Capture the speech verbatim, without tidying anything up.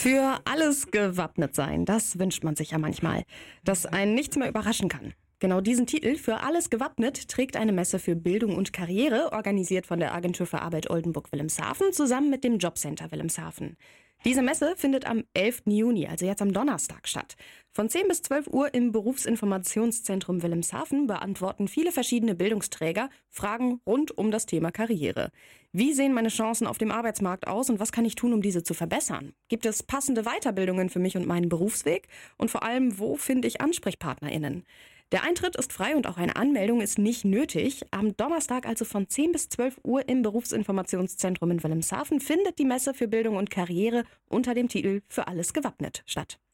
Für alles gewappnet sein, das wünscht man sich ja manchmal, dass einen nichts mehr überraschen kann. Genau diesen Titel, für alles gewappnet, trägt eine Messe für Bildung und Karriere, organisiert von der Agentur für Arbeit Oldenburg-Wilhelmshaven zusammen mit dem Jobcenter Wilhelmshaven. Diese Messe findet am elften Juni, also jetzt am Donnerstag, statt. Von zehn bis zwölf Uhr im Berufsinformationszentrum Wilhelmshaven beantworten viele verschiedene Bildungsträger Fragen rund um das Thema Karriere. Wie sehen meine Chancen auf dem Arbeitsmarkt aus und was kann ich tun, um diese zu verbessern? Gibt es passende Weiterbildungen für mich und meinen Berufsweg? Und vor allem, wo finde ich AnsprechpartnerInnen? Der Eintritt ist frei und auch eine Anmeldung ist nicht nötig. Am Donnerstag, also von zehn bis zwölf Uhr im Berufsinformationszentrum in Wilhelmshaven, findet die Messe für Bildung und Karriere unter dem Titel Für alles gewappnet statt.